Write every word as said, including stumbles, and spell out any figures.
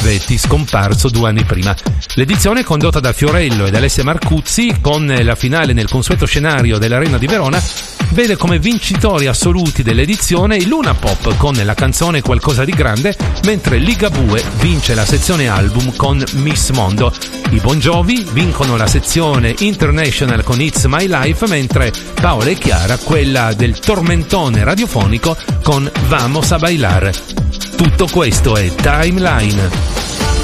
Ravetti, scomparso due anni prima. L'edizione, condotta da Fiorello ed Alessia Marcuzzi, con la finale nel consueto scenario dell'Arena di Verona, vede come vincitori assoluti dell'edizione i Luna Pop con la canzone Qualcosa di grande, mentre Ligabue vince la sezione album con Miss Mondo. I Bon Jovi vincono la sezione International con It's My Life, mentre Paola e Chiara quella del tormentone radiofonico con Vamos a Bailar. Tutto questo è Timeline.